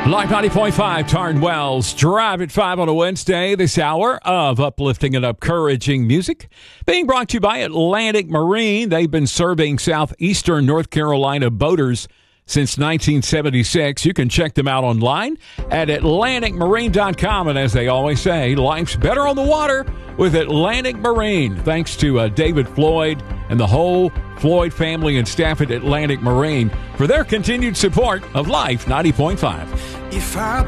Live 90.5, Tarn Wells, Drive at 5 on a Wednesday. This hour of uplifting and encouraging music being brought to you by Atlantic Marine. They've been serving southeastern North Carolina boaters since 1976. You can check them out online at atlanticmarine.com. And as they always say, life's better on the water with Atlantic Marine. Thanks to David Floyd and the whole Floyd family and staff at Atlantic Marine for their continued support of Life 90.5.